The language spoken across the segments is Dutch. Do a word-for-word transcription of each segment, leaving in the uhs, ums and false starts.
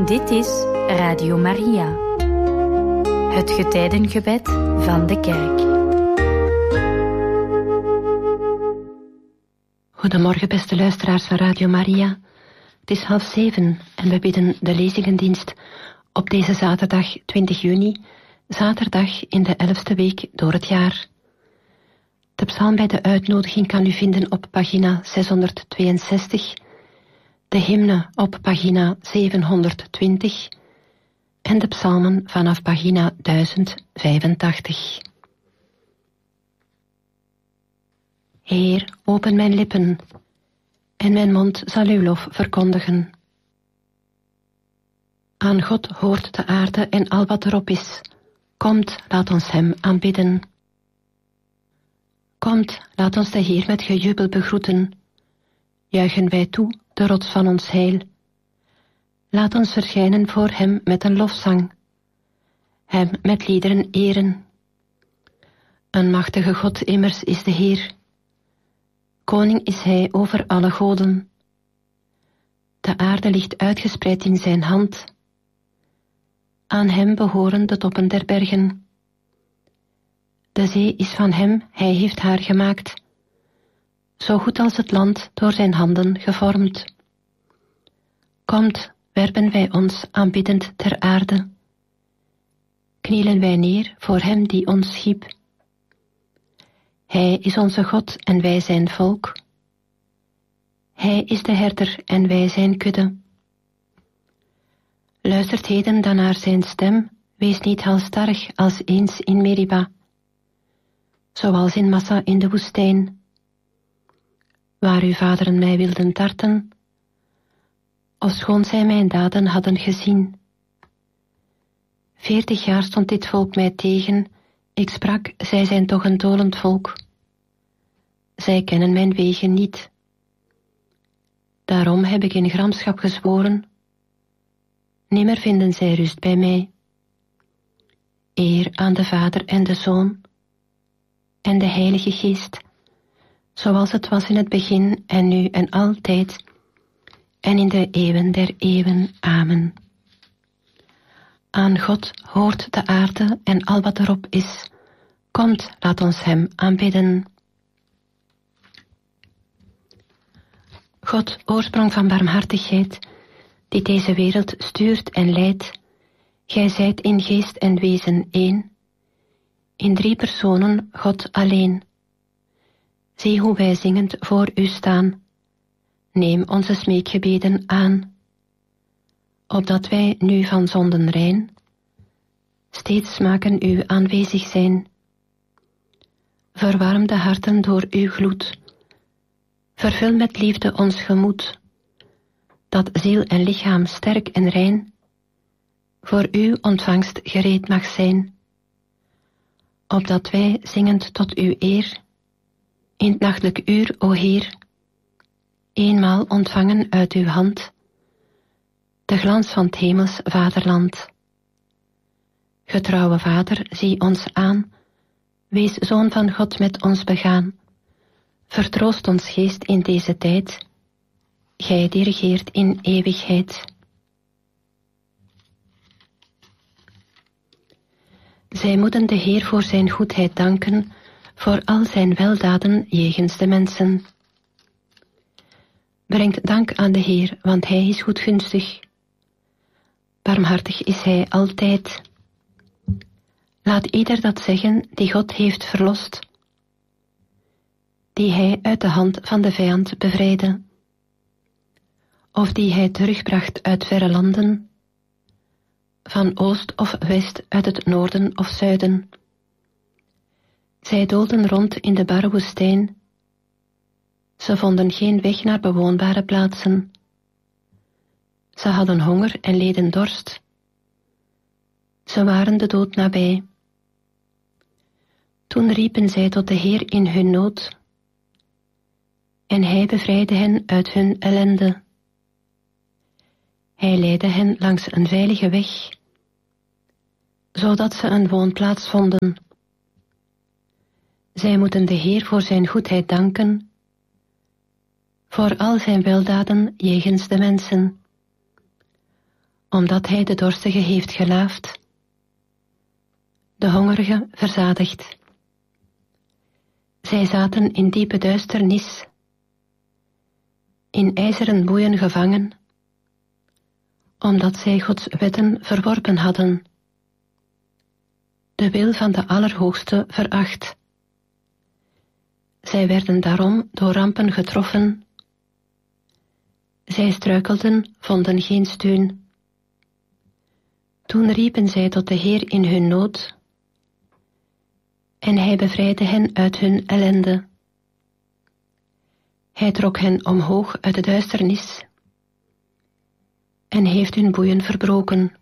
Dit is Radio Maria, het getijdengebed van de kerk. Goedemorgen beste luisteraars van Radio Maria. Het is half zeven en we bidden de lezingendienst op deze zaterdag twintig juni, zaterdag in de elfde week door het jaar. De psalm bij de uitnodiging kan u vinden op pagina zeshonderdtweeënzestig, de hymne op pagina zevenhonderdtwintig en de psalmen vanaf pagina duizend vijfentachtig. Heer, open mijn lippen, en mijn mond zal uw lof verkondigen. Aan God hoort de aarde en al wat erop is. Komt, laat ons hem aanbidden. Komt, laat ons de Heer met gejubel begroeten. Juichen wij toe, de rots van ons heil. Laat ons verschijnen voor hem met een lofzang. Hem met liederen eren. Een machtige God immers is de Heer. Koning is hij over alle goden. De aarde ligt uitgespreid in zijn hand. Aan hem behoren de toppen der bergen. De zee is van hem, hij heeft haar gemaakt. Zo goed als het land door zijn handen gevormd. Komt, werpen wij ons aanbiddend ter aarde. Knielen wij neer voor hem die ons schiep. Hij is onze God en wij zijn volk. Hij is de herder en wij zijn kudde. Luistert heden dan naar zijn stem, wees niet halstarrig als eens in Meriba, zoals in Massa in de woestijn, waar uw vaderen mij wilden tarten, ofschoon zij mijn daden hadden gezien. Veertig jaar stond dit volk mij tegen, ik sprak, zij zijn toch een dolend volk. Zij kennen mijn wegen niet. Daarom heb ik in gramschap gezworen, nimmer vinden zij rust bij mij. Eer aan de Vader en de Zoon en de Heilige Geest, zoals het was in het begin en nu en altijd, en in de eeuwen der eeuwen. Amen. Aan God hoort de aarde en al wat erop is. Komt, laat ons hem aanbidden. God, oorsprong van barmhartigheid, die deze wereld stuurt en leidt, gij zijt in geest en wezen één, in drie personen God alleen. Zie hoe wij zingend voor u staan. Neem onze smeekgebeden aan, opdat wij nu van zonden rein steeds smaken uw aanwezig zijn. Verwarm de harten door uw gloed. Vervul met liefde ons gemoed, dat ziel en lichaam sterk en rein voor uw ontvangst gereed mag zijn, opdat wij zingend tot uw eer in het nachtelijk uur, o Heer, eenmaal ontvangen uit uw hand de glans van het hemels vaderland. Getrouwe Vader, zie ons aan, wees Zoon van God met ons begaan. Vertroost ons geest in deze tijd, gij die regeert in eeuwigheid. Zij moeten de Heer voor zijn goedheid danken, voor al zijn weldaden jegens de mensen. Brengt dank aan de Heer, want hij is goedgunstig. Barmhartig is hij altijd. Laat ieder dat zeggen die God heeft verlost, die hij uit de hand van de vijand bevrijdde, of die hij terugbracht uit verre landen, van oost of west, uit het noorden of zuiden. Zij doolden rond in de barre woestijn. Ze vonden geen weg naar bewoonbare plaatsen. Ze hadden honger en leden dorst. Ze waren de dood nabij. Toen riepen zij tot de Heer in hun nood, en hij bevrijdde hen uit hun ellende. Hij leidde hen langs een veilige weg, zodat ze een woonplaats vonden. Zij moeten de Heer voor zijn goedheid danken, voor al zijn weldaden jegens de mensen. omdat hij de dorstige heeft gelaafd, de hongerige verzadigd. Zij zaten in diepe duisternis, in ijzeren boeien gevangen, omdat zij Gods wetten verworpen hadden, de wil van de Allerhoogste veracht. Zij werden daarom door rampen getroffen. Zij struikelden, vonden geen steun. Toen riepen zij tot de Heer in hun nood, en hij bevrijdde hen uit hun ellende. Hij trok hen omhoog uit de duisternis en heeft hun boeien verbroken.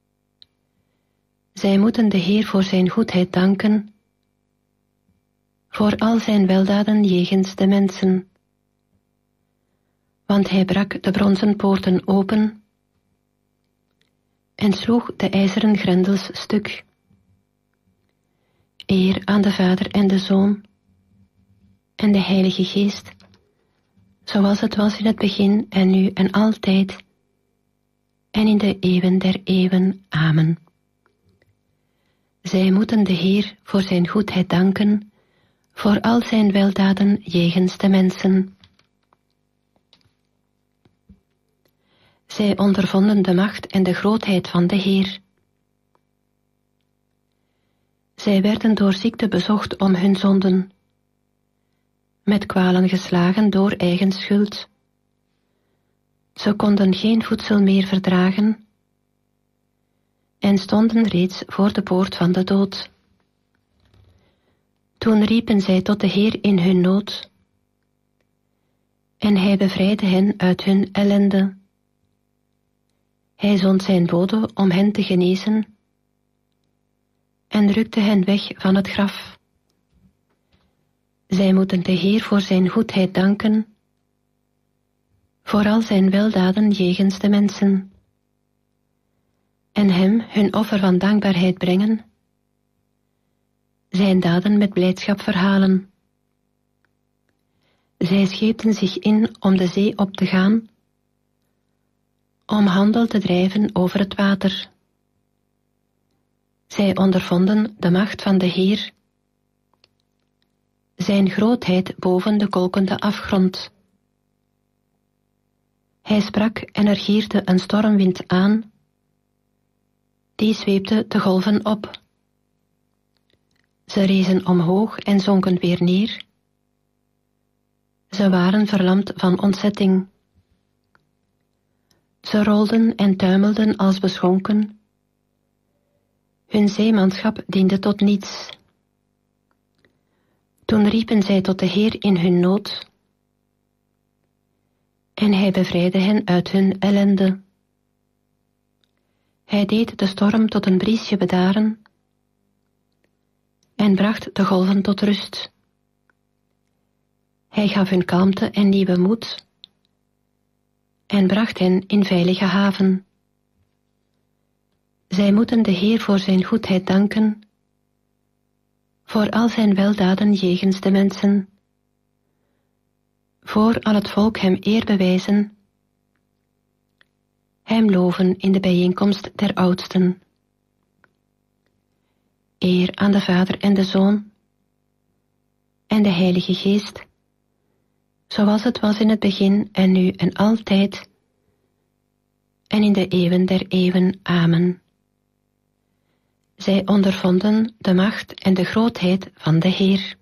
Zij moeten de Heer voor zijn goedheid danken, voor al zijn weldaden jegens de mensen. Want hij brak de bronzen poorten open en sloeg de ijzeren grendels stuk. Eer aan de Vader en de Zoon en de Heilige Geest, zoals het was in het begin en nu en altijd, en in de eeuwen der eeuwen. Amen. Zij moeten de Heer voor zijn goedheid danken, voor al zijn weldaden jegens de mensen. Zij ondervonden de macht en de grootheid van de Heer. Zij werden door ziekte bezocht om hun zonden, met kwalen geslagen door eigen schuld. Ze konden geen voedsel meer verdragen en stonden reeds voor de poort van de dood. Toen riepen zij tot de Heer in hun nood, en hij bevrijdde hen uit hun ellende. Hij zond zijn bode om hen te genezen en rukte hen weg van het graf. Zij moeten de Heer voor zijn goedheid danken, voor al zijn weldaden jegens de mensen, en hem hun offer van dankbaarheid brengen, zijn daden met blijdschap verhalen. Zij scheepten zich in om de zee op te gaan, om handel te drijven over het water. Zij ondervonden de macht van de Heer, zijn grootheid boven de kolkende afgrond. Hij sprak en er gierde een stormwind aan, die zweepte de golven op. Ze rezen omhoog en zonken weer neer. Ze waren verlamd van ontzetting. Ze rolden en tuimelden als beschonken. Hun zeemanschap diende tot niets. Toen riepen zij tot de Heer in hun nood, en hij bevrijdde hen uit hun ellende. Hij deed de storm tot een briesje bedaren en bracht de golven tot rust. Hij gaf hun kalmte en nieuwe moed en bracht hen in veilige haven. Zij moeten de Heer voor zijn goedheid danken, voor al zijn weldaden jegens de mensen, voor al het volk hem eer bewijzen, hem loven in de bijeenkomst der oudsten. Eer aan de Vader en de Zoon en de Heilige Geest, zoals het was in het begin en nu en altijd, en in de eeuwen der eeuwen. Amen. Zij ondervonden de macht en de grootheid van de Heer.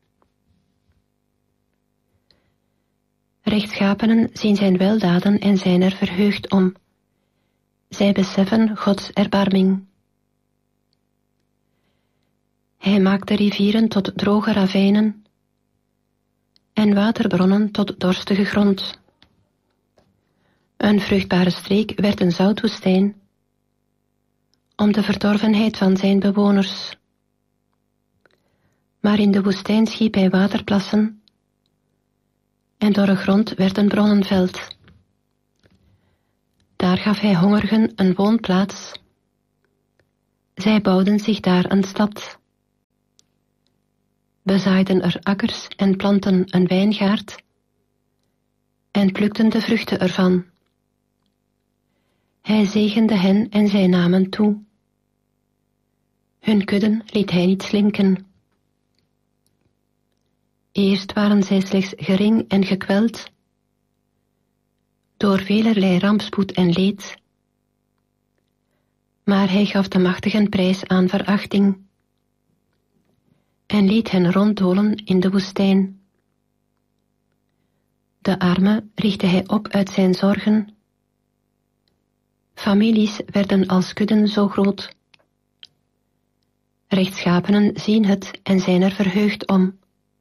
Rechtschapenen zien zijn weldaden en zijn er verheugd om. Zij beseffen Gods erbarming. Hij maakt de rivieren tot droge ravijnen en waterbronnen tot dorstige grond. Een vruchtbare streek werd een zoutwoestijn, om de verdorvenheid van zijn bewoners. Maar in de woestijn schiep hij waterplassen, en dorre grond werd een bronnenveld. Daar gaf hij hongerigen een woonplaats. Zij bouwden zich daar een stad. Bezaaiden er akkers en planten een wijngaard, en plukten de vruchten ervan. Hij zegende hen en zij namen toe. Hun kudden liet hij niet slinken. Eerst waren zij slechts gering en gekweld, door velerlei rampspoed en leed, maar hij gaf de machtigen prijs aan verachting en liet hen ronddolen in de woestijn. De armen richtte hij op uit zijn zorgen. Families werden als kudden zo groot. Rechtschapenen zien het en zijn er verheugd om.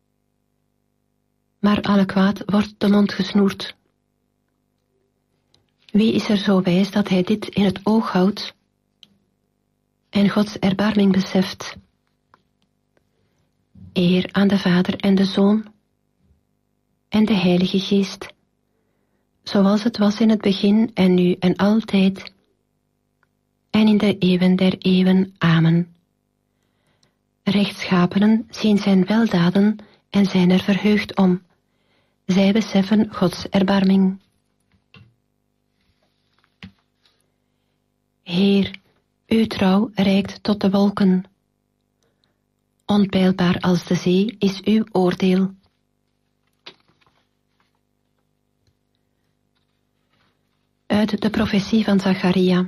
Maar alle kwaad wordt de mond gesnoerd. Wie is er zo wijs dat hij dit in het oog houdt en Gods erbarming beseft? Eer aan de Vader en de Zoon en de Heilige Geest, zoals het was in het begin en nu en altijd, en in de eeuwen der eeuwen. Amen. Rechtschapenen zien zijn weldaden en zijn er verheugd om. Zij beseffen Gods erbarming. Heer, uw trouw reikt tot de wolken. Onpeilbaar als de zee is uw oordeel. Uit de profetie van Zacharia.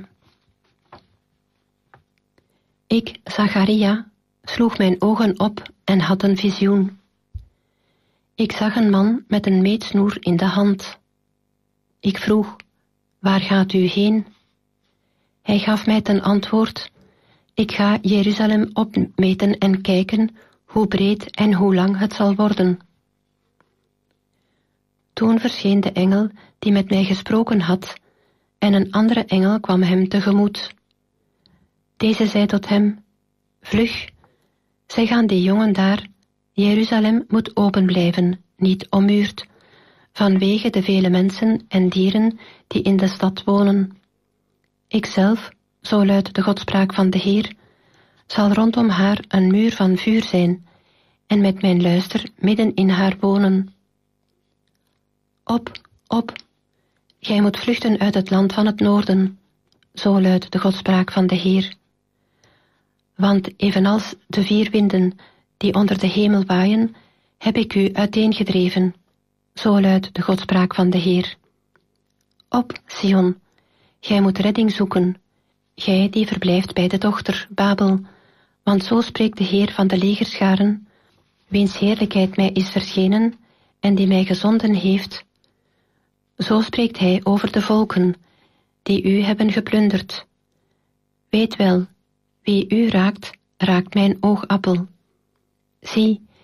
Ik, Zacharia, sloeg mijn ogen op en had een visioen. Ik zag een man met een meetsnoer in de hand. Ik vroeg, waar gaat u heen? Hij gaf mij ten antwoord, ik ga Jeruzalem opmeten en kijken hoe breed en hoe lang het zal worden. Toen verscheen de engel die met mij gesproken had, en een andere engel kwam hem tegemoet. Deze zei tot hem, vlug, zeg aan die jongen daar, Jeruzalem moet open blijven, niet ommuurd, vanwege de vele mensen en dieren die in de stad wonen. Ikzelf, zo luidt de godspraak van de Heer, zal rondom haar een muur van vuur zijn, en met mijn luister midden in haar wonen. Op, op, gij moet vluchten uit het land van het noorden, zo luidt de godspraak van de Heer. Want evenals de vier winden die onder de hemel waaien, heb ik u uiteengedreven, zo luidt de godspraak van de Heer. Op, Sion, gij moet redding zoeken, gij die verblijft bij de dochter Babel, want zo spreekt de Heer van de legerscharen, wiens heerlijkheid mij is verschenen en die mij gezonden heeft. Zo spreekt hij over de volken, die u hebben geplunderd. Weet wel, wie u raakt, raakt mijn oogappel. Zie,